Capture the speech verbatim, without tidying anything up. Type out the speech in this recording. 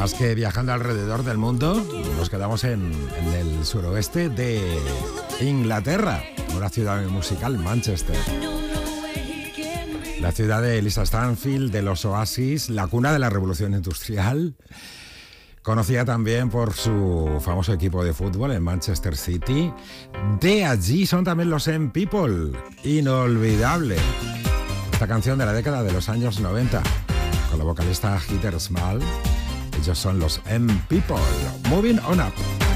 más que viajando alrededor del mundo, nos quedamos en, en el suroeste de Inglaterra, una ciudad musical, Manchester. La ciudad de Lisa Stanfield, de los Oasis, la cuna de la revolución industrial, conocida también por su famoso equipo de fútbol, el Manchester City. De allí son también los M People, inolvidable. Esta canción de la década de los años noventa, con la vocalista Heather Small. Ellos son los M People. Moving on up.